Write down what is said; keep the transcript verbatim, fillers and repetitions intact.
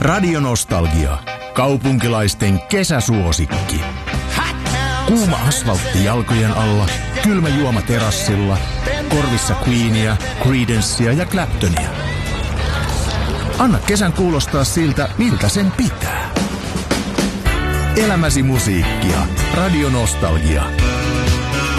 Radio Nostalgia. Kaupunkilaisten kesäsuosikki. Kuuma asfaltti jalkojen alla, kylmä juoma terassilla, korvissa Queenia, Creedencea ja Claptonia. Anna kesän kuulostaa siltä, miltä sen pitää. Elämäsi musiikkia. Radio Nostalgia.